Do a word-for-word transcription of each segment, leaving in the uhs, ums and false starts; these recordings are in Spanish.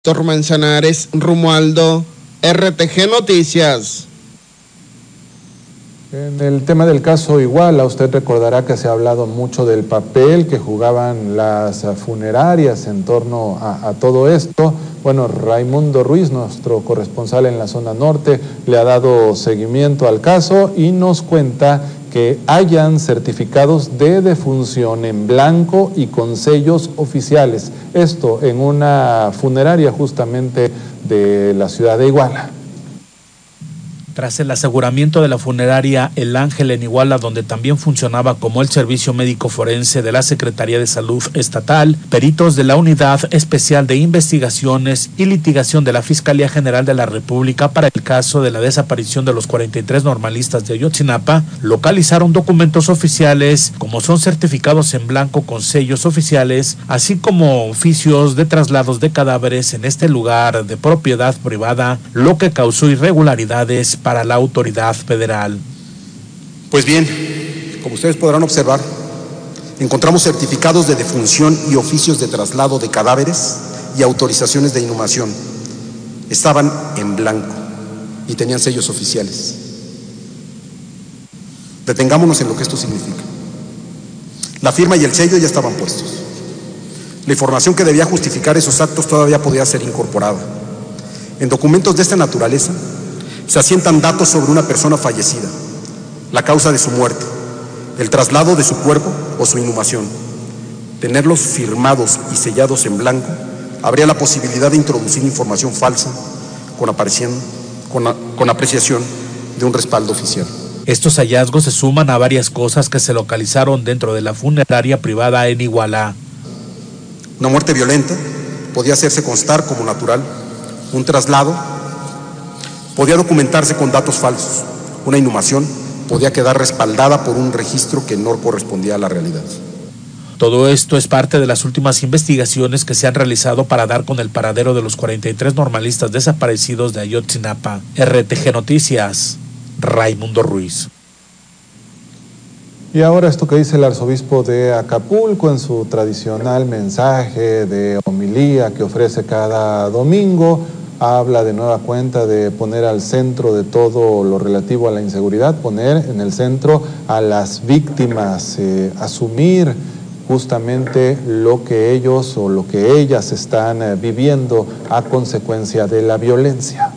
Héctor Manzanares Romualdo, R T G Noticias. En el tema del caso Iguala, usted recordará que se ha hablado mucho del papel que jugaban las funerarias en torno a, a todo esto. Bueno, Raimundo Ruiz, nuestro corresponsal en la zona norte, le ha dado seguimiento al caso y nos cuenta que hayan certificados de defunción en blanco y con sellos oficiales. Esto en una funeraria justamente de la ciudad de Iguala. Tras el aseguramiento de la funeraria El Ángel en Iguala, donde también funcionaba como el servicio médico forense de la Secretaría de Salud Estatal, peritos de la Unidad Especial de Investigaciones y Litigación de la Fiscalía General de la República para el caso de la desaparición de los cuarenta y tres normalistas de Ayotzinapa, localizaron documentos oficiales como son certificados en blanco con sellos oficiales, así como oficios de traslados de cadáveres en este lugar de propiedad privada, lo que causó irregularidades para la autoridad federal. Pues bien, como ustedes podrán observar, encontramos certificados de defunción y oficios de traslado de cadáveres y autorizaciones de inhumación. Estaban en blanco y tenían sellos oficiales. Detengámonos en lo que esto significa. La firma y el sello ya estaban puestos. La información que debía justificar esos actos todavía podía ser incorporada. En documentos de esta naturaleza se asientan datos sobre una persona fallecida, la causa de su muerte, el traslado de su cuerpo o su inhumación. Tenerlos firmados y sellados en blanco habría la posibilidad de introducir información falsa con, con, con apreciación de un respaldo oficial. Estos hallazgos se suman a varias cosas que se localizaron dentro de la funeraria privada en Iguala. Una muerte violenta podía hacerse constar como natural, un traslado podía documentarse con datos falsos, una inhumación podía quedar respaldada por un registro que no correspondía a la realidad. Todo esto es parte de las últimas investigaciones que se han realizado para dar con el paradero de los cuarenta y tres normalistas desaparecidos de Ayotzinapa. R T G Noticias, Raimundo Ruiz. Y ahora esto que dice el arzobispo de Acapulco en su tradicional mensaje de homilía que ofrece cada domingo. Habla de nueva cuenta de poner al centro de todo lo relativo a la inseguridad, poner en el centro a las víctimas, eh, asumir justamente lo que ellos o lo que ellas están eh, viviendo a consecuencia de la violencia.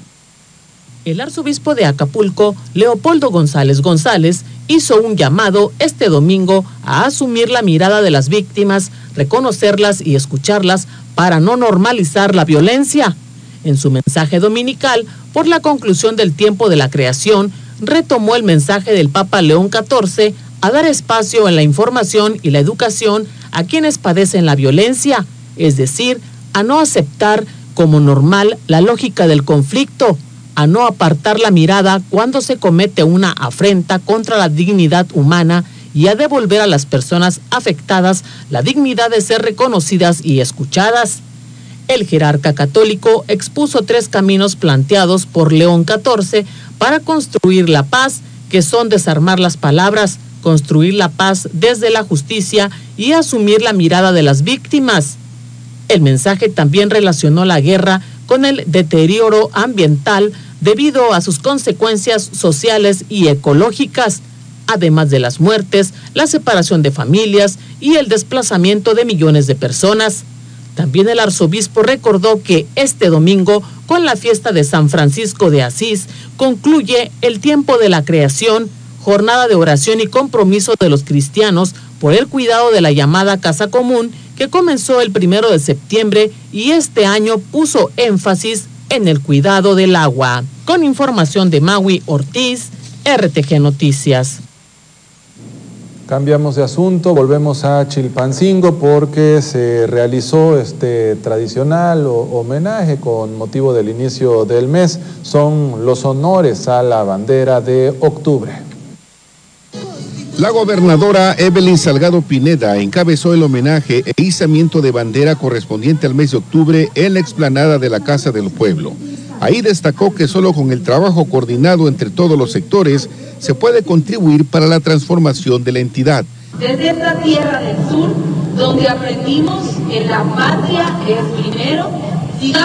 El arzobispo de Acapulco, Leopoldo González González, hizo un llamado este domingo a asumir la mirada de las víctimas, reconocerlas y escucharlas para no normalizar la violencia. En su mensaje dominical, por la conclusión del tiempo de la creación, retomó el mensaje del Papa León catorce a dar espacio en la información y la educación a quienes padecen la violencia, es decir, a no aceptar como normal la lógica del conflicto, a no apartar la mirada cuando se comete una afrenta contra la dignidad humana y a devolver a las personas afectadas la dignidad de ser reconocidas y escuchadas. El jerarca católico expuso tres caminos planteados por León catorce para construir la paz, que son desarmar las palabras, construir la paz desde la justicia y asumir la mirada de las víctimas. El mensaje también relacionó la guerra con el deterioro ambiental debido a sus consecuencias sociales y ecológicas, además de las muertes, la separación de familias y el desplazamiento de millones de personas. También el arzobispo recordó que este domingo, con la fiesta de San Francisco de Asís, concluye el tiempo de la creación, jornada de oración y compromiso de los cristianos por el cuidado de la llamada Casa Común, que comenzó el primero de septiembre y este año puso énfasis en el cuidado del agua. Con información de Maui Ortiz, R T G Noticias. Cambiamos de asunto, volvemos a Chilpancingo porque se realizó este tradicional homenaje con motivo del inicio del mes. Son los honores a la bandera de octubre. La gobernadora Evelyn Salgado Pineda encabezó el homenaje e izamiento de bandera correspondiente al mes de octubre en la explanada de la Casa del Pueblo. Ahí destacó que solo con el trabajo coordinado entre todos los sectores se puede contribuir para la transformación de la entidad. Desde esta tierra del sur, donde aprendimos que la patria es primero,